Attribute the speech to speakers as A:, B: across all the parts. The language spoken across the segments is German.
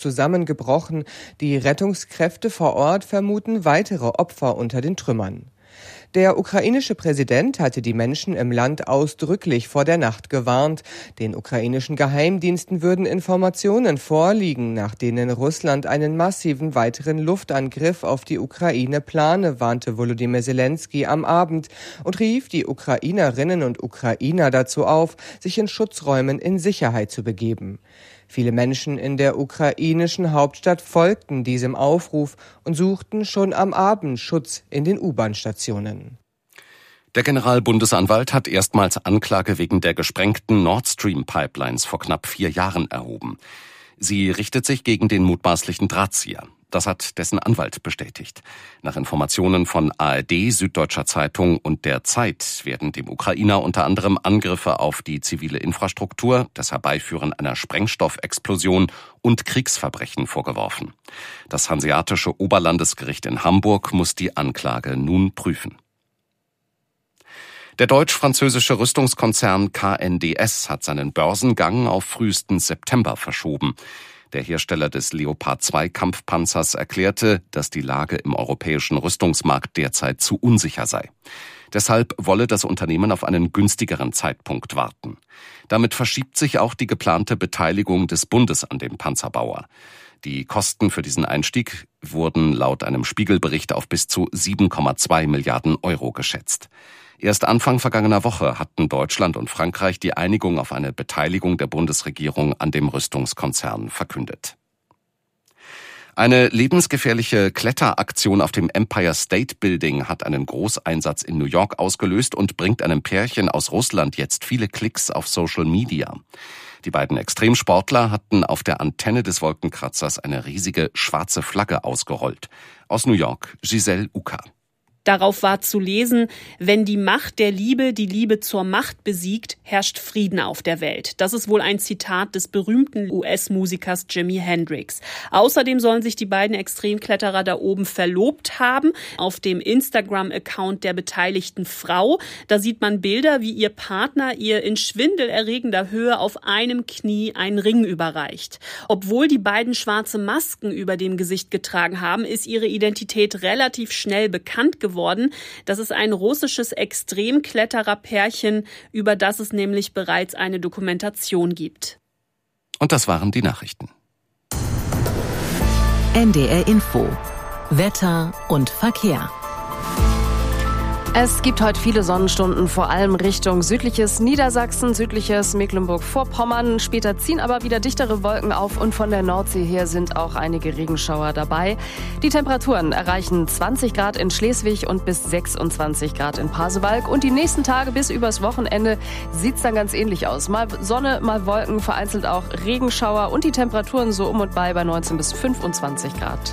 A: zusammengebrochen. Die Rettungskräfte vor Ort vermuten weitere Opfer unter den Trümmern. Der ukrainische Präsident hatte die Menschen im Land ausdrücklich vor der Nacht gewarnt. Den ukrainischen Geheimdiensten würden Informationen vorliegen, nach denen Russland einen massiven weiteren Luftangriff auf die Ukraine plane, warnte Volodymyr Selenskyj am Abend und rief die Ukrainerinnen und Ukrainer dazu auf, sich in Schutzräumen in Sicherheit zu begeben. Viele Menschen in der ukrainischen Hauptstadt folgten diesem Aufruf und suchten schon am Abend Schutz in den U-Bahn-Stationen.
B: Der Generalbundesanwalt hat erstmals Anklage wegen der gesprengten Nord Stream Pipelines vor knapp 4 Jahren erhoben. Sie richtet sich gegen den mutmaßlichen Drahtzieher. Das hat dessen Anwalt bestätigt. Nach Informationen von ARD, Süddeutscher Zeitung und der Zeit werden dem Ukrainer unter anderem Angriffe auf die zivile Infrastruktur, das Herbeiführen einer Sprengstoffexplosion und Kriegsverbrechen vorgeworfen. Das Hanseatische Oberlandesgericht in Hamburg muss die Anklage nun prüfen. Der deutsch-französische Rüstungskonzern KNDS hat seinen Börsengang auf frühestens September verschoben. Der Hersteller des Leopard 2 Kampfpanzers erklärte, dass die Lage im europäischen Rüstungsmarkt derzeit zu unsicher sei. Deshalb wolle das Unternehmen auf einen günstigeren Zeitpunkt warten. Damit verschiebt sich auch die geplante Beteiligung des Bundes an dem Panzerbauer. Die Kosten für diesen Einstieg wurden laut einem Spiegelbericht auf bis zu 7,2 Milliarden Euro geschätzt. Erst Anfang vergangener Woche hatten Deutschland und Frankreich die Einigung auf eine Beteiligung der Bundesregierung an dem Rüstungskonzern verkündet. Eine lebensgefährliche Kletteraktion auf dem Empire State Building hat einen Großeinsatz in New York ausgelöst und bringt einem Pärchen aus Russland jetzt viele Klicks auf Social Media. Die beiden Extremsportler hatten auf der Antenne des Wolkenkratzers eine riesige schwarze Flagge ausgerollt. Aus New York, Giselle Uka.
C: Darauf war zu lesen: Wenn die Macht der Liebe die Liebe zur Macht besiegt, herrscht Frieden auf der Welt. Das ist wohl ein Zitat des berühmten US-Musikers Jimi Hendrix. Außerdem sollen sich die beiden Extremkletterer da oben verlobt haben. Auf dem Instagram-Account der beteiligten Frau, da sieht man Bilder, wie ihr Partner ihr in schwindelerregender Höhe auf einem Knie einen Ring überreicht. Obwohl die beiden schwarze Masken über dem Gesicht getragen haben, ist ihre Identität relativ schnell bekannt geworden. Das ist ein russisches Extremkletterer-Pärchen, über das es nämlich bereits eine Dokumentation gibt.
B: Und das waren die Nachrichten.
D: NDR Info. Wetter und Verkehr.
E: Es gibt heute viele Sonnenstunden, vor allem Richtung südliches Niedersachsen, südliches Mecklenburg-Vorpommern. Später ziehen aber wieder dichtere Wolken auf und von der Nordsee her sind auch einige Regenschauer dabei. Die Temperaturen erreichen 20 Grad in Schleswig und bis 26 Grad in Pasewalk. Und die nächsten Tage bis übers Wochenende sieht's dann ganz ähnlich aus. Mal Sonne, mal Wolken, vereinzelt auch Regenschauer und die Temperaturen so um und bei 19 bis 25 Grad.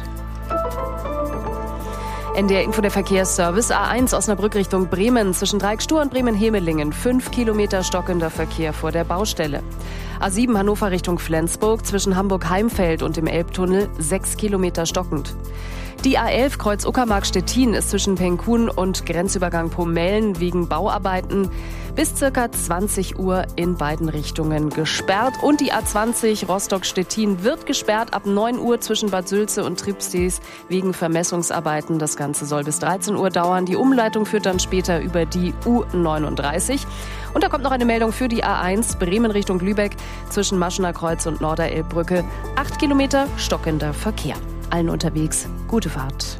E: NDR Info, der Verkehrsservice. A1 Osnabrück Richtung Bremen zwischen Dreieckstuhr und Bremen-Hemelingen. 5 Kilometer stockender Verkehr vor der Baustelle. A7 Hannover Richtung Flensburg zwischen Hamburg-Heimfeld und dem Elbtunnel 6 Kilometer stockend. Die A11 Kreuz Uckermark-Stettin ist zwischen Penkun und Grenzübergang Pomellen wegen Bauarbeiten bis ca. 20 Uhr in beiden Richtungen gesperrt. Und die A20 Rostock-Stettin wird gesperrt ab 9 Uhr zwischen Bad Sülze und Tripstees wegen Vermessungsarbeiten. Das Ganze soll bis 13 Uhr dauern. Die Umleitung führt dann später über die U39. Und da kommt noch eine Meldung für die A1 Bremen Richtung Lübeck zwischen Maschener Kreuz und Norderelbbrücke. 8 Kilometer stockender Verkehr. Allen unterwegs gute Fahrt.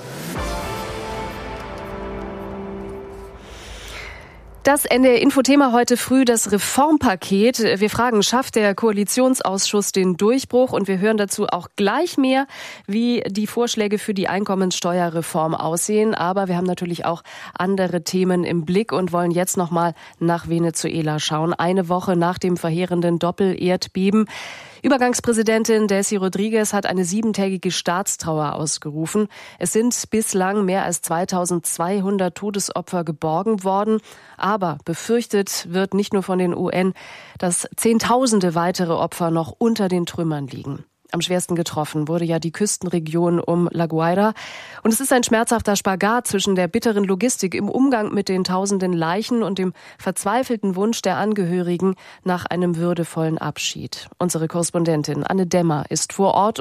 E: Das NDR-Info-Thema heute früh, das Reformpaket. Wir fragen, schafft der Koalitionsausschuss den Durchbruch? Und wir hören dazu auch gleich mehr, wie die Vorschläge für die Einkommenssteuerreform aussehen. Aber wir haben natürlich auch andere Themen im Blick und wollen jetzt nochmal nach Venezuela schauen. Eine Woche nach dem verheerenden Doppel-Erdbeben. Übergangspräsidentin Delcy Rodriguez hat eine 7-tägige Staatstrauer ausgerufen. Es sind bislang mehr als 2200 Todesopfer geborgen worden. Aber befürchtet wird nicht nur von den UN, dass Zehntausende weitere Opfer noch unter den Trümmern liegen. Am schwersten getroffen wurde ja die Küstenregion um La Guaira. Und es ist ein schmerzhafter Spagat zwischen der bitteren Logistik im Umgang mit den tausenden Leichen und dem verzweifelten Wunsch der Angehörigen nach einem würdevollen Abschied. Unsere Korrespondentin Anne Dämmer ist vor Ort